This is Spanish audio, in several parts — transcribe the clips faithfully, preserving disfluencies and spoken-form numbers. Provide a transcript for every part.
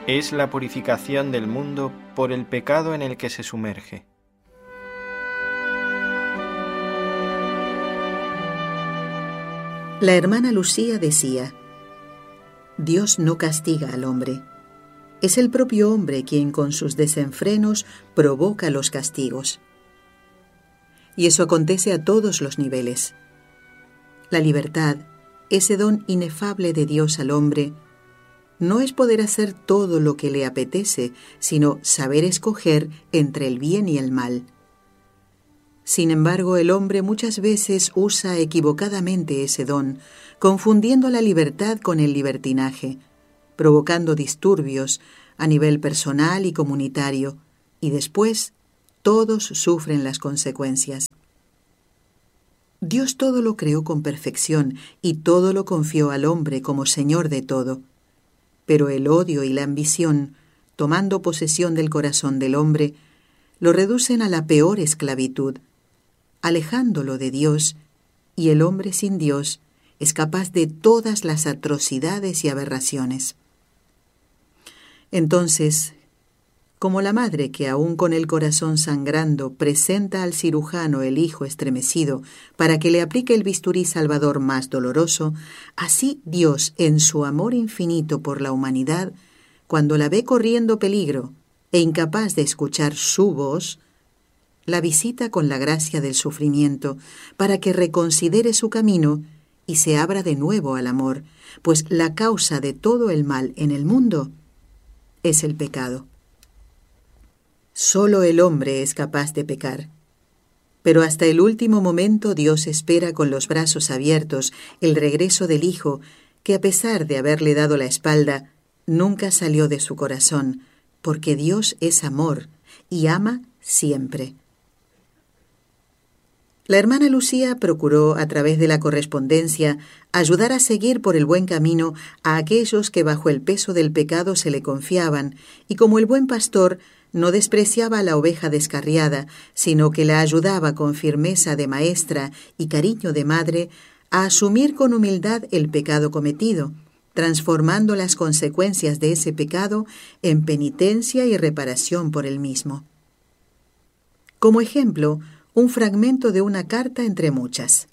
Es la purificación del mundo por el pecado en el que se sumerge. La hermana Lucía decía: Dios no castiga al hombre. Es el propio hombre quien con sus desenfrenos provoca los castigos. Y eso acontece a todos los niveles. La libertad, ese don inefable de Dios al hombre, no es poder hacer todo lo que le apetece, sino saber escoger entre el bien y el mal. Sin embargo, el hombre muchas veces usa equivocadamente ese don, confundiendo la libertad con el libertinaje, provocando disturbios a nivel personal y comunitario, y después todos sufren las consecuencias. Dios todo lo creó con perfección y todo lo confió al hombre como Señor de todo. Pero el odio y la ambición, tomando posesión del corazón del hombre, lo reducen a la peor esclavitud, alejándolo de Dios, y el hombre sin Dios es capaz de todas las atrocidades y aberraciones. Entonces, como la madre que aún con el corazón sangrando presenta al cirujano el hijo estremecido para que le aplique el bisturí salvador más doloroso, así Dios, en su amor infinito por la humanidad, cuando la ve corriendo peligro e incapaz de escuchar su voz, la visita con la gracia del sufrimiento para que reconsidere su camino y se abra de nuevo al amor, pues la causa de todo el mal en el mundo es el pecado. Solo el hombre es capaz de pecar. Pero hasta el último momento Dios espera con los brazos abiertos el regreso del Hijo, que a pesar de haberle dado la espalda, nunca salió de su corazón, porque Dios es amor y ama siempre. La hermana Lucía procuró, a través de la correspondencia, ayudar a seguir por el buen camino a aquellos que bajo el peso del pecado se le confiaban, y como el buen pastor, no despreciaba a la oveja descarriada, sino que la ayudaba con firmeza de maestra y cariño de madre a asumir con humildad el pecado cometido, transformando las consecuencias de ese pecado en penitencia y reparación por el mismo. Como ejemplo, un fragmento de una carta entre muchas.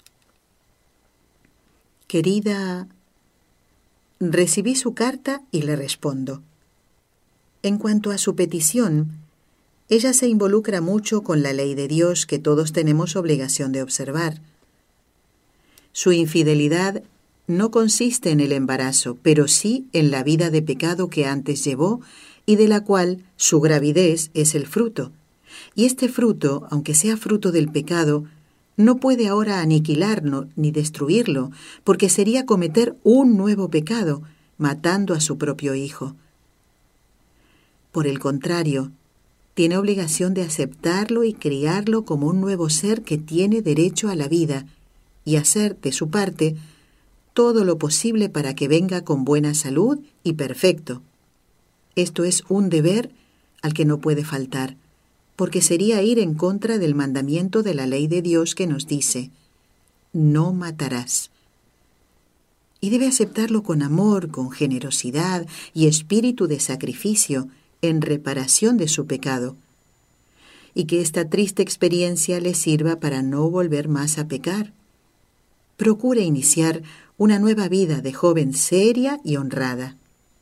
Querida, recibí su carta y le respondo. En cuanto a su petición, ella se involucra mucho con la ley de Dios que todos tenemos obligación de observar. Su infidelidad no consiste en el embarazo, pero sí en la vida de pecado que antes llevó y de la cual su gravidez es el fruto. Y este fruto, aunque sea fruto del pecado, no puede ahora aniquilarlo ni destruirlo, porque sería cometer un nuevo pecado, matando a su propio hijo. Por el contrario, tiene obligación de aceptarlo y criarlo como un nuevo ser que tiene derecho a la vida y hacer, de su parte, todo lo posible para que venga con buena salud y perfecto. Esto es un deber al que no puede faltar, porque sería ir en contra del mandamiento de la ley de Dios que nos dice, no matarás. Y debe aceptarlo con amor, con generosidad y espíritu de sacrificio, en reparación de su pecado, y que esta triste experiencia le sirva para no volver más a pecar. Procure iniciar una nueva vida de joven seria y honrada.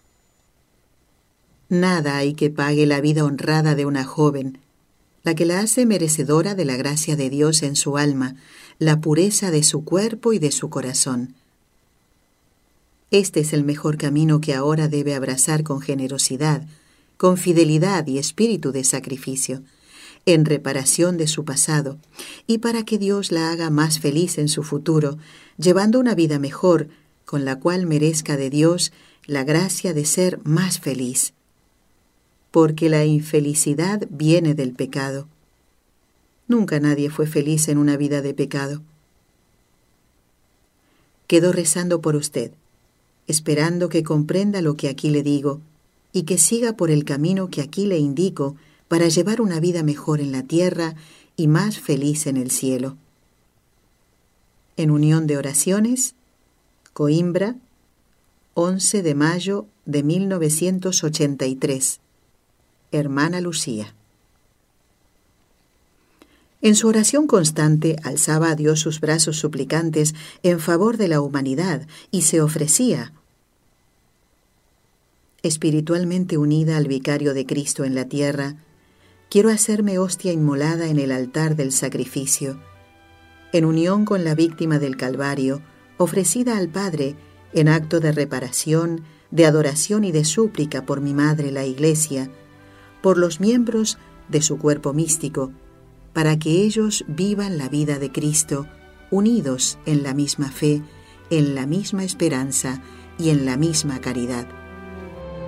Nada hay que pague la vida honrada de una joven, la que la hace merecedora de la gracia de Dios en su alma, la pureza de su cuerpo y de su corazón. Este es el mejor camino que ahora debe abrazar con generosidad, con fidelidad y espíritu de sacrificio, en reparación de su pasado, y para que Dios la haga más feliz en su futuro, llevando una vida mejor, con la cual merezca de Dios la gracia de ser más feliz. Porque la infelicidad viene del pecado. Nunca nadie fue feliz en una vida de pecado. Quedo rezando por usted, esperando que comprenda lo que aquí le digo, y que siga por el camino que aquí le indico para llevar una vida mejor en la tierra y más feliz en el cielo. En unión de oraciones, Coimbra, once de mayo de mil novecientos ochenta y tres. Hermana Lucía. En su oración constante alzaba a Dios sus brazos suplicantes en favor de la humanidad y se ofrecía, espiritualmente unida al vicario de Cristo en la tierra, quiero hacerme hostia inmolada en el altar del sacrificio, en unión con la víctima del Calvario, ofrecida al Padre en acto de reparación, de adoración y de súplica por mi madre la Iglesia, por los miembros de su cuerpo místico, para que ellos vivan la vida de Cristo, unidos en la misma fe, en la misma esperanza y en la misma caridad.